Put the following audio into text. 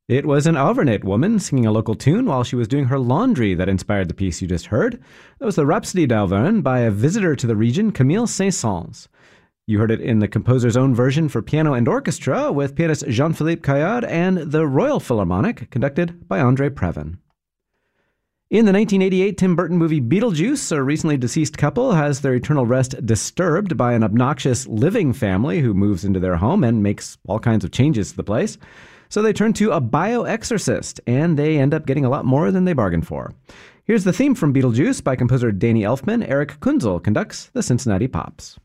It was an Auvergnat woman singing a local tune while she was doing her laundry that inspired the piece you just heard. That was the Rhapsody d'Auvergne by a visitor to the region, Camille Saint-Saëns. You heard it in the composer's own version for piano and orchestra with pianist Jean-Philippe Caillard and the Royal Philharmonic, conducted by André Previn. In the 1988 Tim Burton movie Beetlejuice, a recently deceased couple has their eternal rest disturbed by an obnoxious living family who moves into their home and makes all kinds of changes to the place. So they turn to a bioexorcist, and they end up getting a lot more than they bargained for. Here's the theme from Beetlejuice by composer Danny Elfman. Eric Kunzel conducts the Cincinnati Pops.